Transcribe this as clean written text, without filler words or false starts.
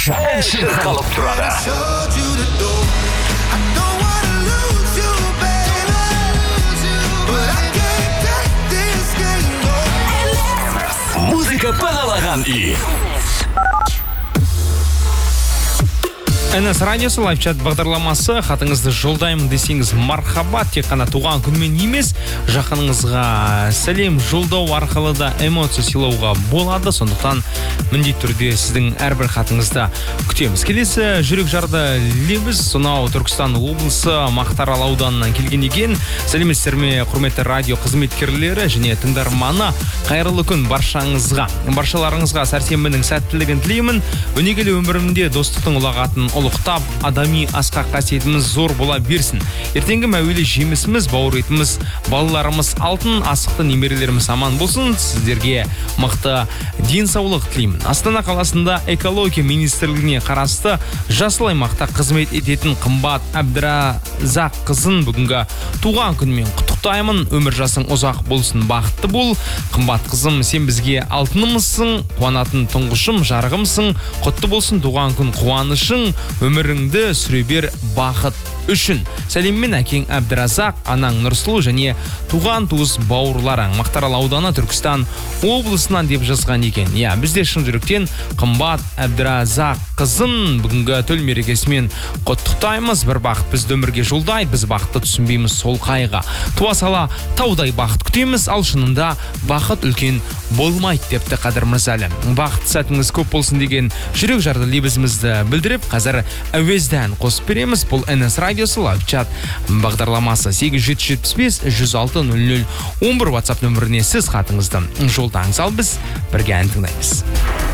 әнші қалып тұрады. Музыка бағалаған үй. НС радиосы лайфчат бағдарламасы. Хатыңызды жолдаймын десеңіз мархабат. Тек қана туған күнмен емес, жақыныңызға сәлем жолдау арқылы да эмоция сыйлауға болады. Сондықтан міндетті түрде сіздің әрбір хатыңызды күтеміз. Келесі жүрек жарды лебіз сонау Түркістан облысы Мақтаарал ауданынан келген екен. Сәлеметсіздер ме, құрметті радио қызметкерлері және тыңдарманы. Қайырлы күн баршаңызға. Баршаларыңызға сәрсенбінің сәттілігін тілеймін. Өнегелі өмірімде достықтың ұлағатын ұлықтап, адами асқақ қасиетіміз зор бола берсін. Ертеңгі мәуелі жемісіміз, бауыр етіміз, балаларымыз алтын, асықты немерелеріміз аман болсын. Сіздерге мықты денсаулық тілеймін. Астана қаласында экология министрлігіне қарасты жасыл аймақта қызмет ететін қымбат Әбдіразақ қызын бүгінгі туған күнмен құттықтаймын. Өмір жасың ұзақ болсын, бақытты бол. Қымбат қызым, сен бізге алтынымызсың, қуанатын тұңғышым, жарығымсың. Құтты болсын туған күн қуанышың, өміріңді сүре бер бақыт үшін. Сәлеммен әкең Әбдіразақ, анаң Нұрсұлу және туған туыс бауырларың Мақтаарал ауданы Түркістан облысынан деп жазған екен. Бізде шын жүректен қымбат Әбдіразақ қызын бүгінгі төл мерекесімен құттықтаймыз. Бір бақыт бізді өмірге жолдай, біз бақытты түсінбейміз сол қайға. Туа сала таудай бақыт күтеміз, ал шынында бақыт үлкен болмайды депті Қадыр Мырзалы. Бақыт сәтіңіз көп болсын деген жүрек жарды лебізімізді білдіріп, қазір әуезден қосып береміз. Бұл НС радиосы лайфчат бағдарламасы. 8775-106-00-11 WhatsApp нөміріне сіз хатыңызды жолдаңыз, ал біз бірге ән тыңдаймыз.